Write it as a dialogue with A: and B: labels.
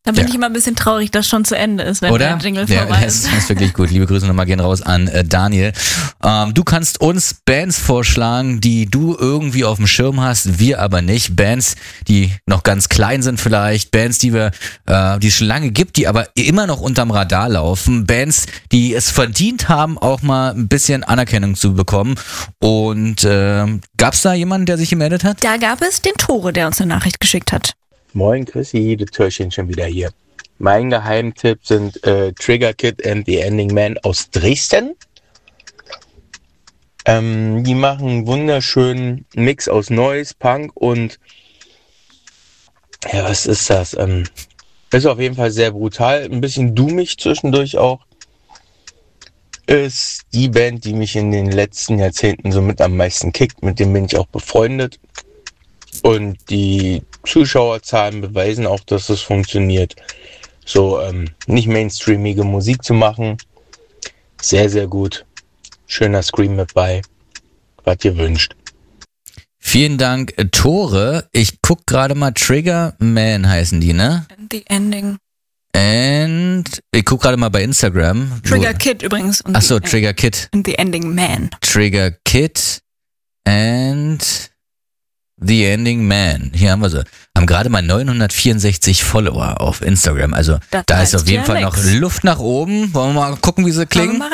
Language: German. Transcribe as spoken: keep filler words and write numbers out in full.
A: Da bin
B: Ja.
A: ich immer ein bisschen traurig, dass schon zu Ende ist, wenn
B: Oder?
A: der Jingle
B: Ja,
A: vorbei
B: das
A: ist.
B: ist wirklich gut. Liebe Grüße nochmal gehen raus an äh, Daniel. Ähm, du kannst uns Bands vorschlagen, die du irgendwie auf dem Schirm hast, wir aber nicht. Bands, die noch ganz klein sind vielleicht. Bands, die wir, äh, die es schon lange gibt, die aber immer noch unterm Radar laufen. Bands, die es verdient haben, auch mal ein bisschen Anerkennung zu bekommen. Und äh, gab es da jemanden, der sich gemeldet hat?
A: Da gab es den Tore, der uns eine Nachricht geschickt hat.
C: Moin Chrissy, das Türchen schon wieder hier. Mein Geheimtipp sind äh, Trigger Kid and the Ending Man aus Dresden. Ähm, die machen einen wunderschönen Mix aus Noise, Punk und ja, was ist das? Ähm, ist auf jeden Fall sehr brutal, ein bisschen doomig zwischendurch auch. Ist die Band, die mich in den letzten Jahrzehnten so mit am meisten kickt, mit dem bin ich auch befreundet. Und die Zuschauerzahlen beweisen auch, dass es funktioniert. So ähm, nicht mainstreamige Musik zu machen. Sehr, sehr gut. Schöner Scream mit bei. Was ihr wünscht.
B: Vielen Dank, äh, Tore. Ich guck gerade mal, Trigger Man heißen die, ne?
A: The Ending.
B: And ich guck gerade mal bei Instagram.
A: Trigger
B: Du-
A: Kid übrigens. Und
B: Achso,
A: the,
B: Trigger Kid.
A: and The Ending Man.
B: Trigger Kid and The Ending Man. Hier haben wir sie. Haben gerade mal neunhundertvierundsechzig Follower auf Instagram. Also
A: Das
B: da ist
A: heißt
B: auf jeden
A: ja
B: Fall noch
A: nix.
B: Luft nach oben. Wollen wir mal gucken, wie sie
A: Schauen wir
B: klingen?
A: mal